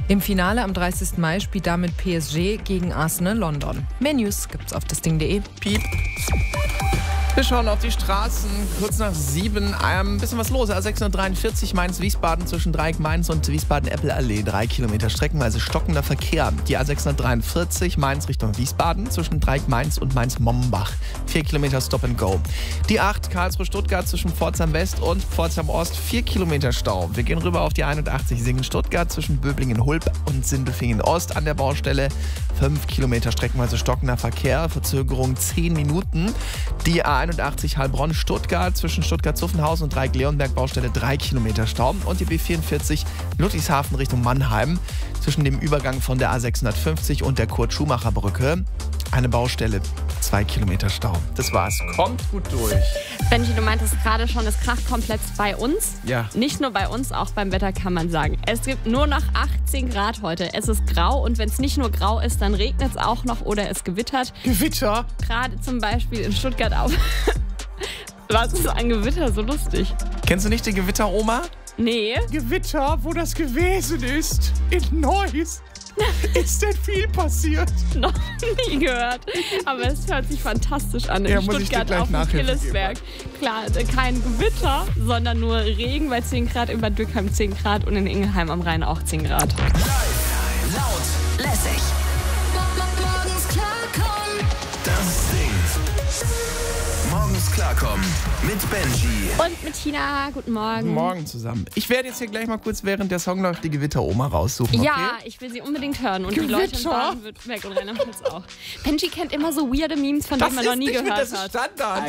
Im Finale am 30. Mai spielt damit PSG gegen Arsenal London. Mehr News gibt's auf dasding.de. Piep. Wir schauen auf die Straßen, kurz nach 7, ein bisschen was los. A643 Mainz-Wiesbaden zwischen Dreieck Mainz und Wiesbaden-Eppel-Allee. 3 Kilometer streckenweise stockender Verkehr. Die A643 Mainz Richtung Wiesbaden zwischen Dreieck Mainz und Mainz-Mombach. 4 Kilometer Stop and Go. Die 8 Karlsruhe-Stuttgart zwischen Pforzheim West und Pforzheim Ost. 4 Kilometer Stau. Wir gehen rüber auf die 81 Singen-Stuttgart zwischen Böblingen-Hulb und Sindelfingen Ost an der Baustelle. 5 Kilometer streckenweise stockender Verkehr. Verzögerung 10 Minuten. Die A81 Heilbronn-Stuttgart zwischen Stuttgart-Zuffenhausen und Dreieck-Leonberg Baustelle 3 Kilometer Stau. Und die B44 Ludwigshafen Richtung Mannheim zwischen dem Übergang von der A650 und der Kurt-Schumacher-Brücke. Eine Baustelle, 2 Kilometer Stau. Das war's. Kommt gut durch. Benji, du meintest gerade schon, es kracht komplett bei uns. Ja. Nicht nur bei uns, auch beim Wetter kann man sagen. Es gibt nur noch 18 Grad heute. Es ist grau und wenn es nicht nur grau ist, dann regnet es auch noch oder es gewittert. Gewitter? Gerade zum Beispiel in Stuttgart auch. Was ist an Gewitter so lustig? Kennst du nicht die Gewitter-Oma? Nee. Gewitter, wo das gewesen ist, in Neuss. Ist denn viel passiert? Noch nie gehört. Aber es hört sich fantastisch an. In Ja, muss ich dir Stuttgart gleich auf dem Nachhilfe Killesberg. Klar, kein Gewitter, sondern nur Regen bei 10 Grad, in Bad Dürkheim 10 Grad und in Ingelheim am Rhein auch 10 Grad. Laut, lässig. Morgens klarkommen. Das Ding. Morgens klarkommen mit Benji. Und mit Tina, guten Morgen. Guten Morgen zusammen. Ich werde jetzt hier gleich mal kurz, während der Song läuft, die Gewitter-Oma raussuchen. Okay? Ja, ich will sie unbedingt hören. Und die Leute in Baden-Württemberg und Rheinland-Pfalz auch. Benji kennt immer so weirde Memes, von denen man noch nie gehört hat. Das ist Standard.